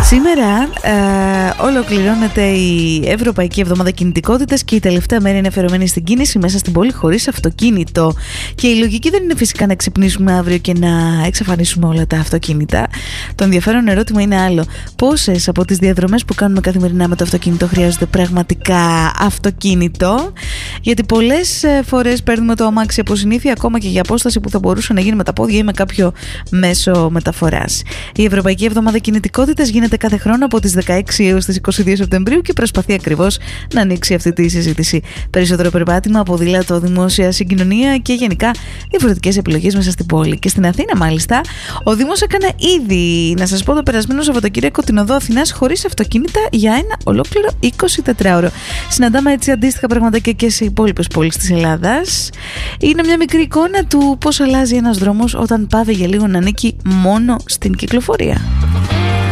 Σήμερα ολοκληρώνεται η Ευρωπαϊκή Εβδομάδα Κινητικότητας και η τελευταία μέρα είναι αφιερωμένη στην κίνηση μέσα στην πόλη χωρίς αυτοκίνητο. Και η λογική δεν είναι φυσικά να ξυπνήσουμε αύριο και να εξαφανίσουμε όλα τα αυτοκίνητα. Το ενδιαφέρον ερώτημα είναι άλλο. Πόσες από τις διαδρομές που κάνουμε καθημερινά με το αυτοκίνητο χρειάζονται πραγματικά αυτοκίνητο? Γιατί πολλές φορές παίρνουμε το αμάξι από συνήθεια, ακόμα και για απόσταση που θα μπορούσε να γίνει με τα πόδια ή με κάποιο μέσο μεταφοράς. Η Ευρωπαϊκή Εβδομάδα Κινητικότητας γίνεται κάθε χρόνο από τις 16 έως τις 22 Σεπτεμβρίου και προσπαθεί ακριβώς να ανοίξει αυτή τη συζήτηση. Περισσότερο περπάτημα, ποδήλατο, δημόσια συγκοινωνία και γενικά διαφορετικές επιλογές μέσα στην πόλη. Και στην Αθήνα, μάλιστα, ο Δήμος έκανε ήδη, να σας πω, το περασμένο Σαββατοκύριακο την οδό Αθηνάς χωρίς αυτοκίνητα για ένα ολόκληρο 24ωρο. Συναντάμε έτσι αντίστοιχα πραγματάκια και σε υπόλοιπες πόλεις της Ελλάδας. Είναι μια μικρή εικόνα του πώς αλλάζει ένας δρόμος όταν πάβει για λίγο να ανήκει μόνο στην κυκλοφορία.